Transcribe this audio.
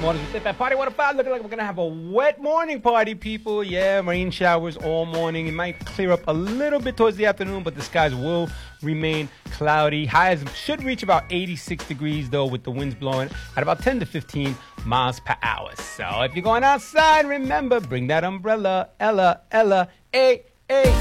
Waters with Tip at Party 105. Looking like we're going to have a wet morning party, people. Yeah, rain showers all morning. It might clear up a little bit towards the afternoon, but the skies will remain cloudy. Highs should reach about 86 degrees, though, with the winds blowing at about 10 to 15 miles per hour. So if you're going outside, remember, bring that umbrella. Ella, A, A.